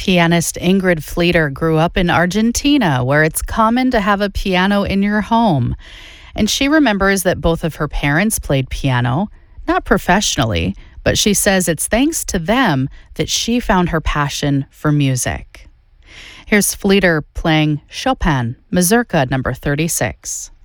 Pianist Ingrid Fleeter grew up in Argentina, where it's common to have a piano in your home. And she remembers that both of her parents played piano, not professionally, but she says it's thanks to them that she found her passion for music. Here's Fleeter playing Chopin, Mazurka number 36.